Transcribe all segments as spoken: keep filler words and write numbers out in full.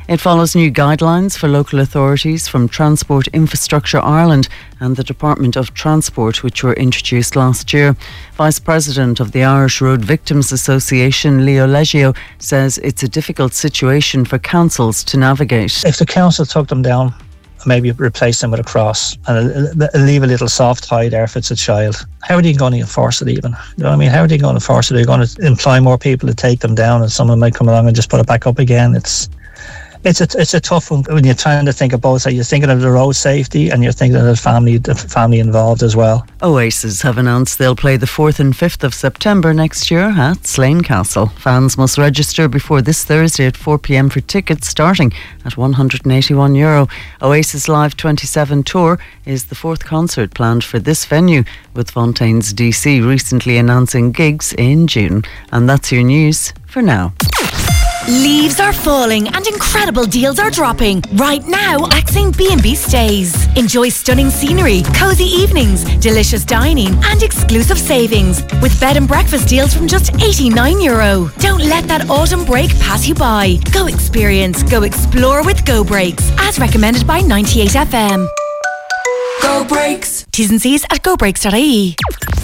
It follows new guidelines for local authorities from Transport Infrastructure Ireland and the Department of Transport, which were introduced last year. Vice President of the Irish Road Victims Association, Leo Leggio, says it's a difficult situation for councils to navigate. If the council took them down, maybe replace them with a cross and leave a little soft tie there if it's a child. How are they going to enforce it even? You know what I mean? How are they going to enforce it? Are they going to employ more people to take them down and someone might come along and just put it back up again? It's It's a, it's a tough one when you're trying to think of both sides. You're thinking of the road safety and you're thinking of the family, the family involved as well. Oasis have announced they'll play the fourth and fifth of September next year at Slane Castle. Fans must register before this Thursday at four p.m. for tickets starting at one hundred eighty-one euro. Oasis Live twenty-seven tour is the fourth concert planned for this venue, with Fontaine's D C recently announcing gigs in June. And that's your news for now. Leaves are falling and incredible deals are dropping right now at Saint B and B Stays. Enjoy stunning scenery, cosy evenings, delicious dining and exclusive savings with bed and breakfast deals from just eighty-nine euro. Don't let that autumn break pass you by. Go experience, go explore with Go Breaks, as recommended by ninety-eight F M. Go Breaks. T's and C's at go breaks dot I E.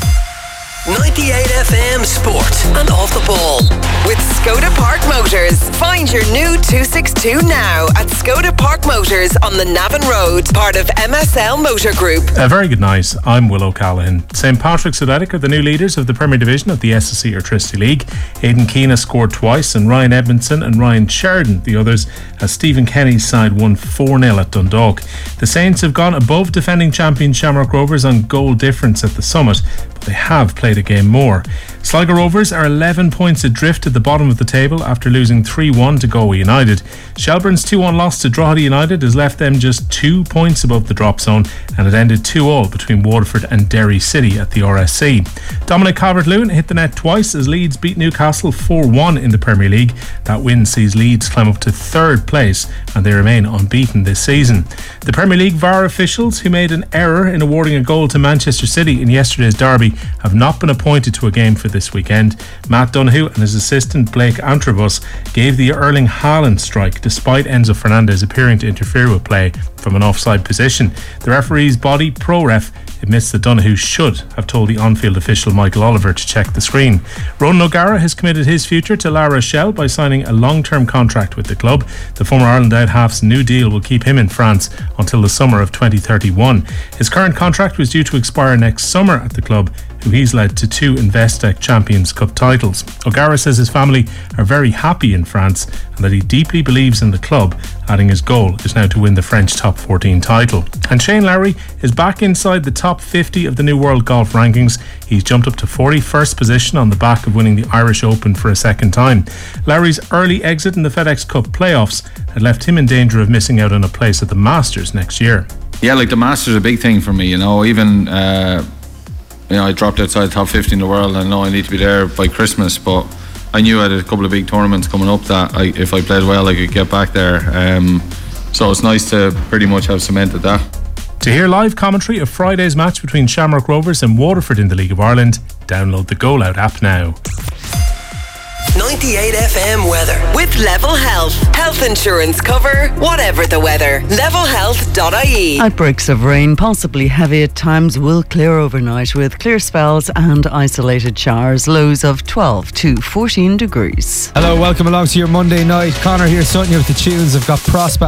ninety-eight F M Sport and Off the Ball with Skoda Park Motors. Find your new two sixty-two now at Skoda Park Motors on the Navan Road, part of M S L Motor Group. A very good night. I'm Will O'Callaghan. Saint Patrick's Athletic are the new leaders of the Premier Division of the S S E Airtricity League. Aidan Keane has scored twice and Ryan Edmondson and Ryan Sheridan the others, as Stephen Kenny's side won four nil at Dundalk. The Saints have gone above defending champion Shamrock Rovers on goal difference at the Summit, but they have played a game more. Sligo Rovers are eleven points adrift at the bottom of the table after losing three one to Galway United. Shelbourne's two one loss to Drogheda United has left them just two points above the drop zone, and it ended two all between Waterford and Derry City at the R S C. Dominic Calvert-Lewin hit the net twice as Leeds beat Newcastle four one in the Premier League. That win sees Leeds climb up to third place and they remain unbeaten this season. The Premier League V A R officials who made an error in awarding a goal to Manchester City in yesterday's derby have not been appointed to a game for this weekend. Matt Donoghue and his assistant Blake Antrobus gave the Erling Haaland strike despite Enzo Fernandez appearing to interfere with play from an offside position. The referee's body, ProRef, admits that Donoghue should have told the on-field official Michael Oliver to check the screen. Ronan O'Gara has committed his future to La Rochelle by signing a long-term contract with the club. The former Ireland out half's new deal will keep him in France until the summer of twenty thirty-one. His current contract was due to expire next summer at the club, who he's led to two Investec Champions Cup titles. O'Gara says his family are very happy in France and that he deeply believes in the club, adding his goal is now to win the French top fourteen title. And Shane Lowry is back inside the top fifty of the new World Golf Rankings. He's jumped up to forty-first position on the back of winning the Irish Open for a second time. Lowry's early exit in the FedEx Cup playoffs had left him in danger of missing out on a place at the Masters next year. Yeah, like the Masters is a big thing for me, you know, even uh, you know, I dropped outside the top fifty in the world. I know I need to be there by Christmas, but I knew I had a couple of big tournaments coming up that I, if I played well I could get back there, um, so it's nice to pretty much have cemented that. To hear live commentary of Friday's match between Shamrock Rovers and Waterford in the League of Ireland, download the Goal Out app now. ninety-eight F M weather with Level Health. Health insurance cover, whatever the weather. level health dot I E. Outbreaks of rain, possibly heavy at times, will clear overnight with clear spells and isolated showers. Lows of twelve to fourteen degrees. Hello, welcome along to your Monday night. Connor here, starting you with the tunes. I've got Prosper